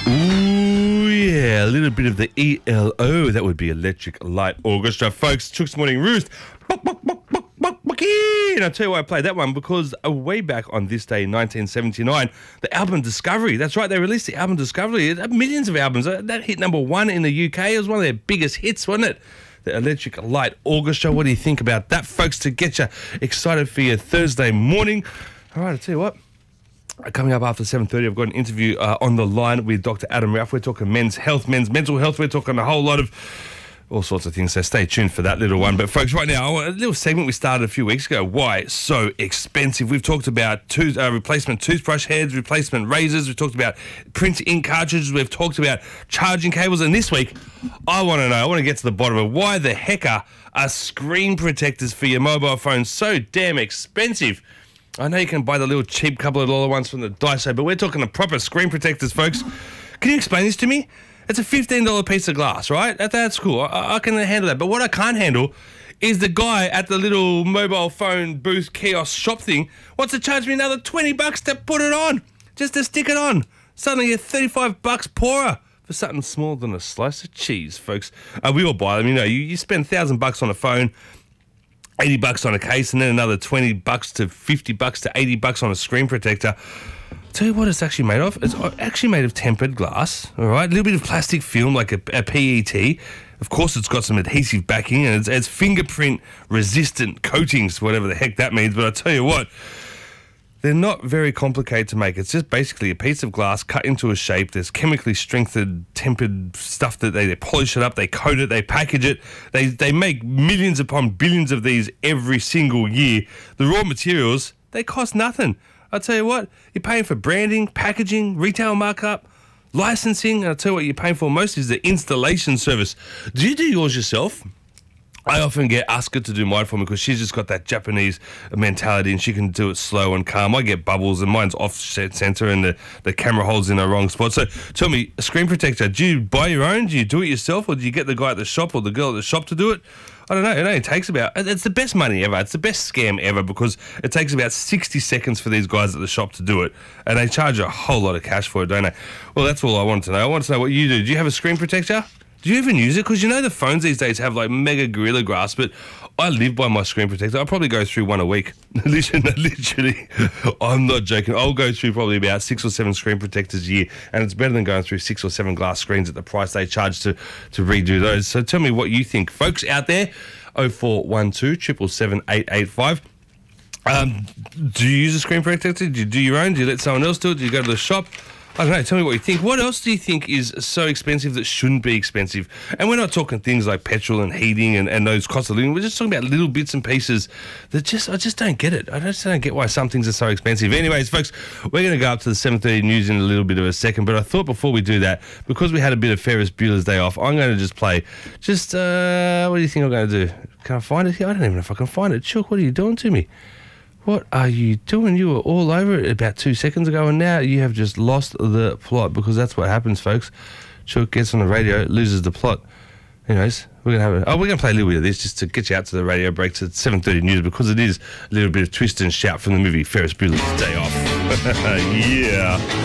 Ooh, yeah, a little bit of the ELO. That would be Electric Light Orchestra. Folks, Chook's Morning Roost. And I'll tell you why I played that one, because way back on this day in 1979, the album Discovery, that's right, they released the album Discovery. It had millions of albums. That hit number one in the UK. It was one of their biggest hits, wasn't it? The Electric Light Orchestra. What do you think about that, folks, to get you excited for your Thursday morning? All right, I'll tell you what. Coming up after 7:30, I've got an interview on the line with Dr. Adam Ralph. We're talking men's health, men's mental health. We're talking a whole lot of all sorts of things, so stay tuned for that little one. But folks, right now, a little segment we started a few weeks ago. Why it's so expensive? We've talked about replacement toothbrush heads, replacement razors. We've talked about print ink cartridges. We've talked about charging cables. And this week, I want to get to the bottom of why the heck are screen protectors for your mobile phone so damn expensive? I know you can buy the little cheap couple of dollar ones from the Daiso, but we're talking the proper screen protectors, folks. Can you explain this to me? It's a $15 piece of glass, right? That's cool. I can handle that. But what I can't handle is the guy at the little mobile phone booth kiosk shop thing wants to charge me another $20 to put it on, just to stick it on. Suddenly you're $35 poorer for something smaller than a slice of cheese, folks. We all buy them. You know, you spend $1,000 on a phone, $80 on a case, and then another $20 to $50 to $80 on a screen protector. Tell you what it's actually made of. It's actually made of tempered glass, all right? A little bit of plastic film, like a PET. Of course, it's got some adhesive backing, and it's fingerprint-resistant coatings, whatever the heck that means. But I tell you what, they're not very complicated to make. It's just basically a piece of glass cut into a shape. There's chemically strengthened, tempered stuff that they polish it up, they coat it, they package it. They make millions upon billions of these every single year. The raw materials, they cost nothing. I'll tell you what, you're paying for branding, packaging, retail markup, licensing, and I'll tell you what you're paying for most is the installation service. Do you do yours yourself? I often get Asuka to do mine for me because she's just got that Japanese mentality and she can do it slow and calm. I get bubbles and mine's off-center and the camera holds in the wrong spot. So tell me, a screen protector, do you buy your own? Do you do it yourself, or do you get the guy at the shop or the girl at the shop to do it? I don't know. It only takes it's the best money ever. It's the best scam ever because it takes about 60 seconds for these guys at the shop to do it. And they charge a whole lot of cash for it, don't they? Well, that's all I want to know. I want to know what you do. Do you have a screen protector? Do you even use it? Because you know the phones these days have like mega Gorilla Glass, but I live by my screen protector. I probably go through one a week. Literally, I'm not joking. I'll go through probably about 6 or 7 screen protectors a year, and it's better than going through 6 or 7 glass screens at the price they charge to redo those. So tell me what you think. Folks out there, 0412 777 885. Do you use a screen protector? Do you do your own? Do you let someone else do it? Do you go to the shop? I don't know, tell me what you think. What else do you think is so expensive that shouldn't be expensive? And we're not talking things like petrol and heating and those costs of living. We're just talking about little bits and pieces that I just don't get it. I just don't get why some things are so expensive. Anyways, folks, we're going to go up to the 7:30 news in a little bit of a second, but I thought before we do that, because we had a bit of Ferris Bueller's Day Off, I'm going to just play what do you think I'm going to do? Can I find it here? I don't even know if I can find it. Chook, what are you doing to me? What are you doing? You were all over it about 2 seconds ago, and now you have just lost the plot, because that's what happens, folks. Chook gets on the radio, loses the plot. Anyways, we're gonna play a little bit of this just to get you out to the radio breaks at 7:30 news, because it is a little bit of twist and shout from the movie Ferris Bueller's Day Off. Yeah.